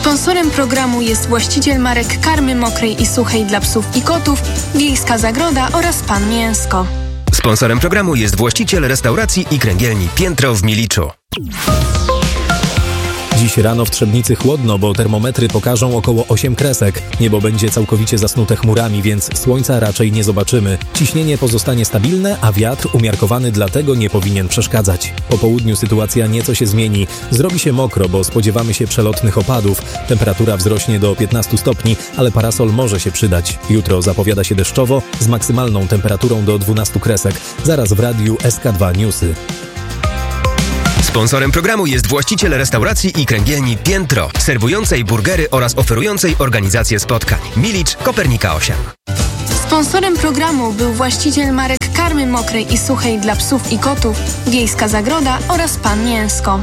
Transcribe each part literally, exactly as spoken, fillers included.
Sponsorem programu jest właściciel marek karmy mokrej i suchej dla psów i kotów, Wiejska Zagroda oraz Pan Mięsko. Sponsorem programu jest właściciel restauracji i kręgielni Piętro w Miliczu. Dziś rano w Trzebnicy chłodno, bo termometry pokażą około osiem kresek. Niebo będzie całkowicie zasnute chmurami, więc słońca raczej nie zobaczymy. Ciśnienie pozostanie stabilne, a wiatr umiarkowany, dlatego nie powinien przeszkadzać. Po południu sytuacja nieco się zmieni. Zrobi się mokro, bo spodziewamy się przelotnych opadów. Temperatura wzrośnie do piętnastu stopni, ale parasol może się przydać. Jutro zapowiada się deszczowo, z maksymalną temperaturą do dwunastu kresek. Zaraz w radiu S K dwa Newsy. Sponsorem programu jest właściciel restauracji i kręgielni Piętro, serwującej burgery oraz oferującej organizację spotkań. Milicz, Kopernika osiem. Sponsorem programu był właściciel marek karmy mokrej i suchej dla psów i kotów, Wiejska Zagroda oraz Pan Mięsko.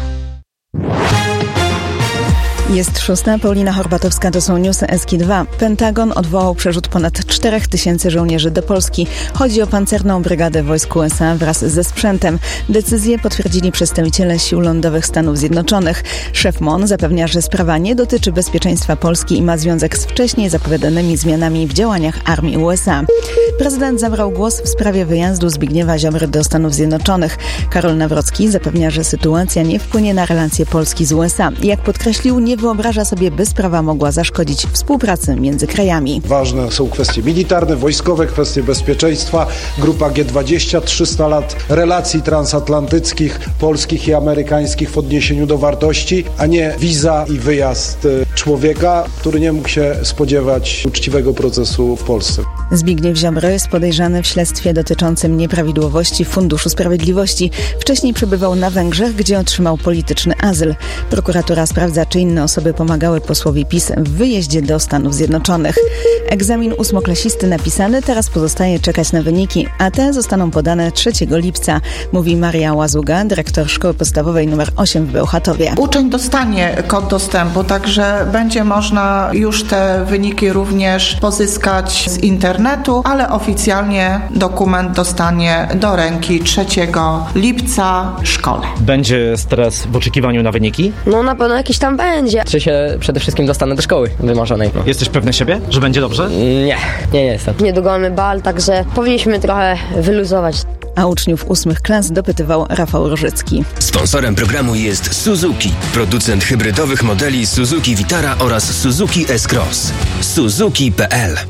Jest szósta, Paulina Horbatowska, to są newsy S K dwa. Pentagon odwołał przerzut ponad czterech tysięcy żołnierzy do Polski. Chodzi o pancerną brygadę wojsk U S A wraz ze sprzętem. Decyzję potwierdzili przedstawiciele sił lądowych Stanów Zjednoczonych. Szef M O N zapewnia, że sprawa nie dotyczy bezpieczeństwa Polski i ma związek z wcześniej zapowiadanymi zmianami w działaniach armii U S A. Prezydent zabrał głos w sprawie wyjazdu Zbigniewa Ziobry do Stanów Zjednoczonych. Karol Nawrocki zapewnia, że sytuacja nie wpłynie na relacje Polski z U S A. Jak podkreślił, nie wyobraża sobie, by sprawa mogła zaszkodzić współpracy między krajami. Ważne są kwestie militarne, wojskowe, kwestie bezpieczeństwa. Grupa G dwadzieścia, trzysta lat relacji transatlantyckich, polskich i amerykańskich w odniesieniu do wartości, a nie wiza i wyjazd człowieka, który nie mógł się spodziewać uczciwego procesu w Polsce. Zbigniew Ziobro jest podejrzany w śledztwie dotyczącym nieprawidłowości w Funduszu Sprawiedliwości. Wcześniej przebywał na Węgrzech, gdzie otrzymał polityczny azyl. Prokuratura sprawdza, czy inne osoby pomagały posłowi PiS w wyjeździe do Stanów Zjednoczonych. Egzamin ósmoklasisty napisany, teraz pozostaje czekać na wyniki, a te zostaną podane trzeciego lipca, mówi Maria Łazuga, dyrektor Szkoły Podstawowej nr osiem w Bełchatowie. Uczeń dostanie kod dostępu, także będzie można już te wyniki również pozyskać z internetu, ale oficjalnie dokument dostanie do ręki trzeciego lipca w szkole. Będzie stres w oczekiwaniu na wyniki? No na pewno jakiś tam będzie. Czy się przede wszystkim dostanę do szkoły wymarzonej. No. Jesteś pewny siebie, że będzie dobrze? Nie, nie jestem. Niedługo mamy bal, także powinniśmy trochę wyluzować. A uczniów ósmych klas dopytywał Rafał Rożycki. Sponsorem programu jest Suzuki, producent hybrydowych modeli Suzuki Vitara oraz Suzuki S-Cross. Suzuki kropka p l.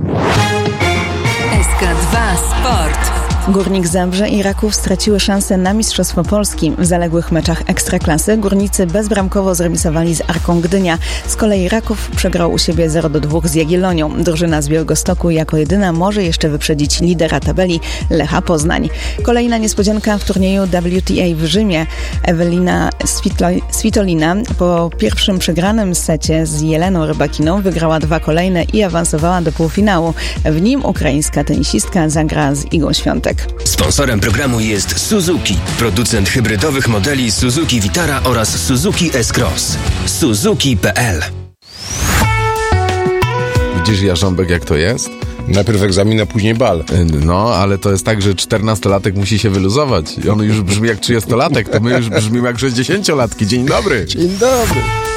S K dwa Sport. Górnik Zabrze i Raków straciły szansę na Mistrzostwo Polski. W zaległych meczach Ekstraklasy górnicy bezbramkowo zremisowali z Arką Gdynia. Z kolei Raków przegrał u siebie zero do dwóch z Jagiellonią. Drużyna z Białegostoku jako jedyna może jeszcze wyprzedzić lidera tabeli Lecha Poznań. Kolejna niespodzianka w turnieju W T A w Rzymie. Ewelina Svitolina po pierwszym przegranym secie z Jeleną Rybakiną wygrała dwa kolejne i awansowała do półfinału. W nim ukraińska tenisistka zagra z Igą Świątek. Sponsorem programu jest Suzuki, producent hybrydowych modeli Suzuki Vitara oraz Suzuki S-Cross. Suzuki kropka p l. Widzisz, Jarząbek, jak to jest? Najpierw egzamin, a później bal. No, ale to jest tak, że czternastolatek musi się wyluzować. I on już brzmi jak trzydziestolatek, to my już brzmimy jak sześćdziesięciolatki. Dzień dobry. Dzień dobry.